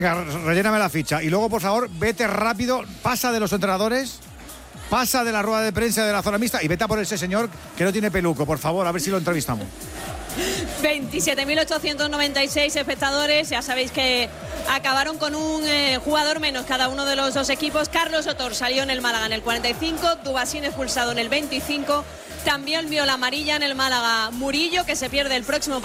Venga, relléname la ficha. Y luego, por favor, vete rápido, pasa de los entrenadores, pasa de la rueda de prensa de la zona mixta y vete a por ese señor que no tiene peluco, por favor, a ver si lo entrevistamos. 27.896 espectadores, ya sabéis que acabaron con un jugador menos cada uno de los dos equipos. Carlos Otor salió en el Málaga en el 45, Dubasín expulsado en el 25, también vio la amarilla en el Málaga Murillo, que se pierde el próximo